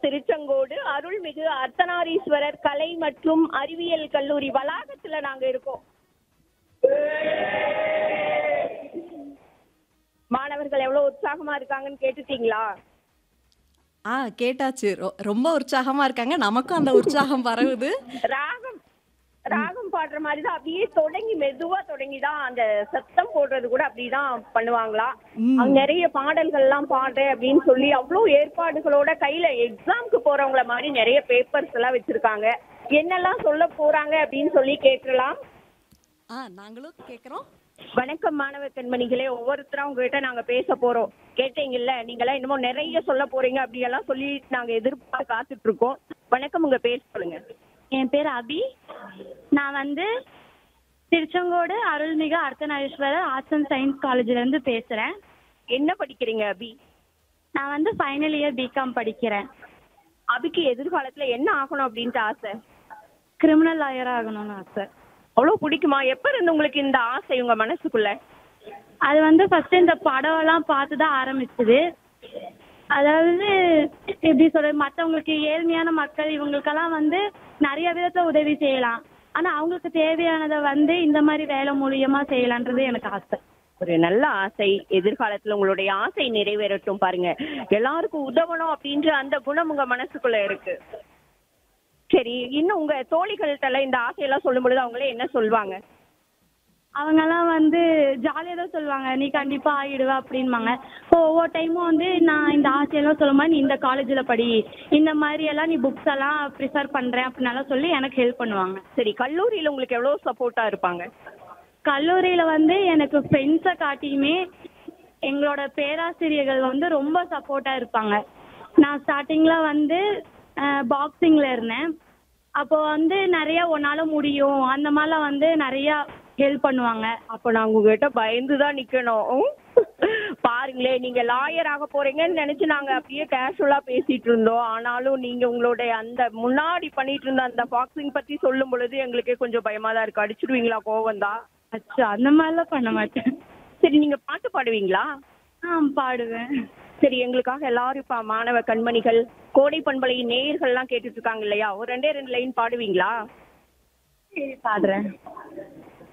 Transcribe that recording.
திருச்செங்கோடு அருள்மிகு அர்த்தநாரீஸ்வரர் கலை மற்றும் அறிவியல் கல்லூரி வளாகத்துல நாங்க இருக்கோம். மாணவர்கள் எவ்வளவு உற்சாகமா இருக்காங்கன்னு கேட்டுட்டீங்களா? கேட்டாச்சு. ரொம்ப உற்சாகமா இருக்காங்க. நமக்கும் அந்த உற்சாகம் பரவுது. ராகம் ராகம் பாடுற மாதிரி தான் அப்படியே தொடங்கி மெதுவா தொடங்கி தான் அந்த சத்தம் போடுறது கூட அப்படிதான் பண்ணுவாங்களாம். அங்க நிறைய பாடல்கள் எல்லாம் பாடுறேன் அப்படின்னு சொல்லி அவ்வளவு ஏற்பாடுகளோட கையில எக்ஸாம்க்கு போறவங்கள மாதிரி நிறைய பேப்பர்ஸ் எல்லாம் வச்சிருக்காங்க. என்னெல்லாம் சொல்ல போறாங்க அப்படின்னு சொல்லி கேட்கலாம். நாங்களும் கேக்குறோம். வணக்கம் மாணவ கண்மணிகளே, ஒவ்வொருத்தரும் உங்ககிட்ட நாங்க பேச போறோம். கேட்டீங்கல்ல, நீங்களாம் இன்னமும் நிறைய சொல்ல போறீங்க அப்படியெல்லாம் சொல்லி நாங்க எதிர்பார்த்து காத்துட்டு இருக்கோம். வணக்கம், உங்க பேர் சொல்லுங்க. என் பேர் அபி. நான் வந்து திருச்செங்கோடு அருள்மிகு அர்த்தநாரீஸ்வரர் ஆர்ட்ஸ் அண்ட் சயின்ஸ் காலேஜ்ல இருந்து பேசுறேன். என்ன படிக்கிறீங்க அபி? நான் வந்து ஃபைனல் இயர் பிகாம் படிக்கிறேன். அபிக்கு எதிர்காலத்துல என்ன ஆகணும் அப்படின்ட்டு ஆசை? கிரிமினல் லாயர் ஆகணும்னு ஆசை. அவ்வளவு பிடிக்குமா? எப்ப இருந்து உங்களுக்கு இந்த ஆசை உங்க மனசுக்குள்ள? அது வந்து ஃபர்ஸ்ட் இந்த படம் எல்லாம் பார்த்து தான் ஆரம்பிச்சது. அதாவது எப்படி சொல்றது, மற்றவங்களுக்கு ஏழ்மையான மக்கள் இவங்களுக்கெல்லாம் வந்து நிறைய விதத்துல உதவி செய்யலாம். ஆனா அவங்களுக்கு தேவையானதை வந்து இந்த மாதிரி வேலை மூலியமா செய்யலான்றது எனக்கு ஆசை. ஒரு நல்ல ஆசை. எதிர்காலத்துல உங்களுடைய ஆசை நிறைவேறட்டும். பாருங்க, எல்லாருக்கும் உதவணும் அப்படின்ற அந்த குணம் உங்க மனசுக்குள்ள இருக்கு. சரி, இன்னும் உங்க தோழிகள்கிட்ட இந்த ஆசையெல்லாம் சொல்லும் பொழுது அவங்களே என்ன சொல்லுவாங்க? அவங்கெல்லாம் வந்து ஜாலியாக தான் சொல்லுவாங்க, நீ கண்டிப்பா ஆகிடுவ அப்படின்பாங்க. ஸோ ஒவ்வொரு டைமும் வந்து நான் இந்த ஆசையெல்லாம் சொல்லும்போது, நீ இந்த காலேஜில் படி, இந்த மாதிரி எல்லாம் நீ புக்ஸ் எல்லாம் ப்ரிஃபர் பண்ணுறேன் அப்படின்னாலும் சொல்லி எனக்கு ஹெல்ப் பண்ணுவாங்க. சரி, கல்லூரியில உங்களுக்கு எவ்வளோ சப்போர்ட்டா இருப்பாங்க? கல்லூரியில் வந்து எனக்கு ஃப்ரெண்ட்ஸை காட்டியுமே எங்களோட பேராசிரியர்கள் வந்து ரொம்ப சப்போர்ட்டாக இருப்பாங்க. நான் ஸ்டார்டிங்கில் வந்து பாக்ஸிங்கில் இருந்தேன். அப்போ வந்து நிறைய உன்னால முடியும் அந்த மாதிரிலாம் வந்து நிறையா ஹெல்ப் பண்ணுவாங்க. அப்போ நான் உங்ககிட்ட பயந்து தான் நிக்கணும். பாருங்களேன், நீங்க லாயர் ஆக போறீங்கன்னு நினைச்சு நாங்க அப்படியே கேஷுவலா பேசிட்டு இருந்தோம். ஆனாலும் நீங்க உங்களுடைய அந்த முன்னாடி பண்ணிட்டு இருந்த அந்த பாக்ஸிங் பத்தி சொல்லும் பொழுது எங்களுக்கு கொஞ்சம் பயமா தான் இருக்கு. அடிச்சிடுவீங்களா? கோவம் தான். அச்சா, அந்த மாதிரிலாம் பண்ண மாட்டேன். சரி, நீங்க பாட்டு பாடுவீங்களா? பாடுவேன். சரி, எங்களுக்காக எல்லாரும் இப்ப மாணவ கண்மணிகள், கோடை பண்பலை நேயர்கள்லாம் கேட்டுட்டு இருக்காங்க இல்லையா, ஒரு ரெண்டே 2 லைன் பாடுவீங்களா? சரி, பாடுறேன்.